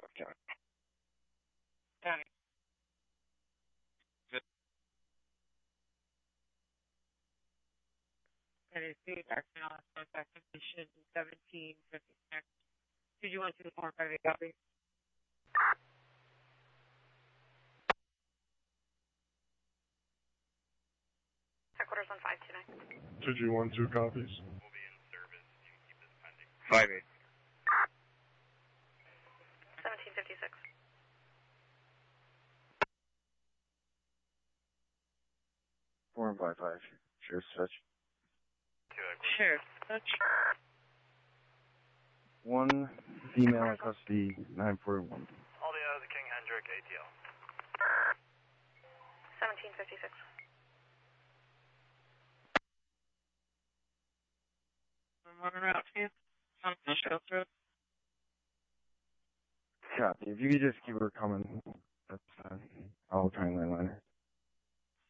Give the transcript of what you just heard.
County. County. Tennessee, action on contact condition 1756. 2G12458 copy. Headquarters on 529. 2G12 copies. We'll be in service. You can keep this pending. 5-8. 1756. Four and 5-5. Sheriff's touch. Sheriff's touch. One female in custody, 941. Aldia, the King Hendrick, ATL. 1756. I'm on route to you. On the shelter. Copy. If you could just keep her coming, that's fine. I'll try and landline her.